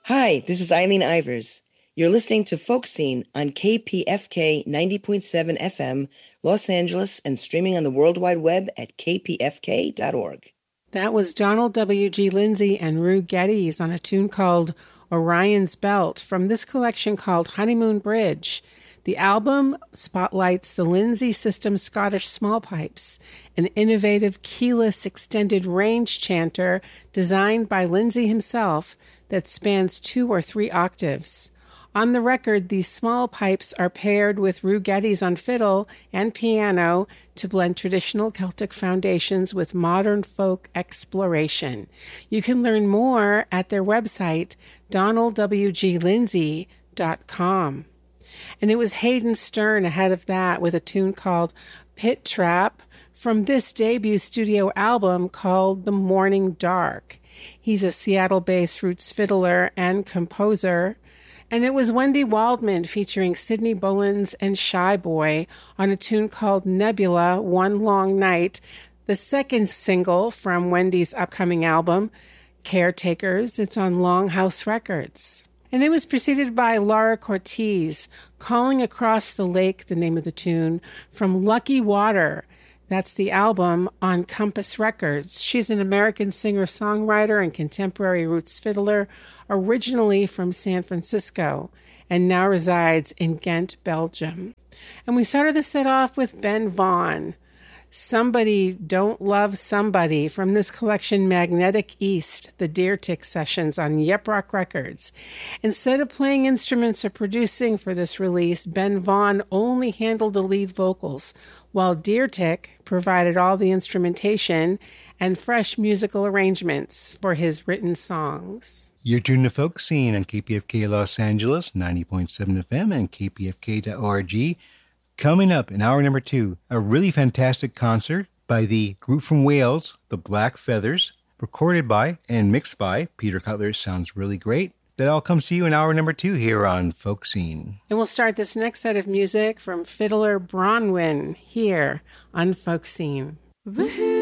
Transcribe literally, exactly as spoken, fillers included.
Hi, this is Eileen Ivers. You're listening to Folk Scene on K P F K ninety point seven F M, Los Angeles, and streaming on the World Wide Web at k p f k dot org. That was Donald W G. Lindsay and Rue Geddes on a tune called Orion's Belt from this collection called Honeymoon Bridge. The album spotlights the Lindsay System Scottish Small Pipes, an innovative keyless extended range chanter designed by Lindsay himself that spans two or three octaves. On the record, these small pipes are paired with Rue Geddes on fiddle and piano to blend traditional Celtic foundations with modern folk exploration. You can learn more at their website, donald w g lindsay dot com. And it was Hayden Stern ahead of that with a tune called Pit Trap from this debut studio album called The Morning Dark. He's a Seattle-based roots fiddler and composer. And it was Wendy Waldman featuring Sidney Bullens and Shy Boy on a tune called Nebula, One Long Night, the second single from Wendy's upcoming album, Caretakers. It's on Longhouse Records. And it was preceded by Laura Cortez, Calling Across the Lake, the name of the tune, from Lucky Water. That's the album on Compass Records. She's an American singer-songwriter and contemporary roots fiddler, originally from San Francisco, and now resides in Ghent, Belgium. And we started the set off with Ben Vaughn, Somebody Don't Love Somebody, from this collection Magnetic East, the Deer Tick sessions on Yep Rock Records. Instead of playing instruments or producing for this release, Ben Vaughn only handled the lead vocals, while Deer Tick provided all the instrumentation and fresh musical arrangements for his written songs. You're tuned to Folk Scene on K P F K Los Angeles, ninety point seven F M and k p f k dot org. Coming up in hour number two, a really fantastic concert by the group from Wales, the Black Feathers, recorded by and mixed by Peter Cutler. Sounds really great. That all comes to you in hour number two here on Folk Scene. And we'll start this next set of music from fiddler Bronwyn here on Folk Scene. Woohoo!